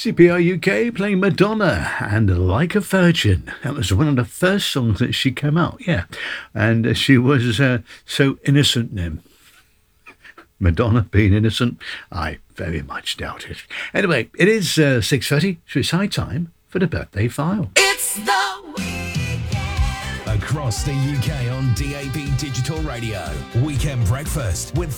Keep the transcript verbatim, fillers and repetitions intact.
C P R U K playing Madonna and Like a Virgin. That was one of the first songs that she came out, yeah. And uh, she was uh, so innocent then. Madonna being innocent? I very much doubt it. Anyway, it is uh, six thirty, so it's high time for the birthday file. It's the weekend. Across the U K on D A B Digital Radio. Weekend Breakfast with